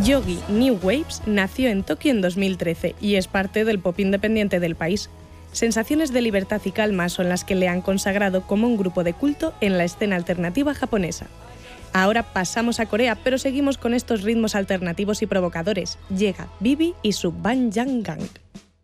Yogi New Waves nació en Tokio en 2013 y es parte del pop independiente del país. Sensaciones de libertad y calma son las que le han consagrado como un grupo de culto en la escena alternativa japonesa. Ahora pasamos a Corea, pero seguimos con estos ritmos alternativos y provocadores. Llega Bibi y su Banjangang.